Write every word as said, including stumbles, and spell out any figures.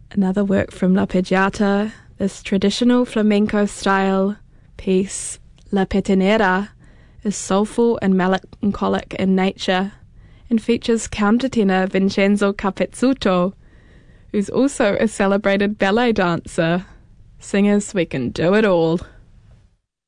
Another work from La Pejata, this traditional flamenco-style piece, La Petenera, is soulful and melancholic in nature and features countertenor Vincenzo Capezzuto, who's also a celebrated ballet dancer. Singers, we can do it all.